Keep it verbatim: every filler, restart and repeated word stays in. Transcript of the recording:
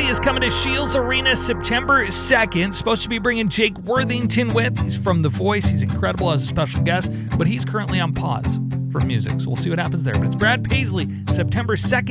Paisley is coming to Shields Arena September second. Supposed to be bringing Jake Worthington with. He's from The Voice. He's incredible as a special guest, but he's currently on pause for music, so we'll see what happens there. But it's Brad Paisley, September second.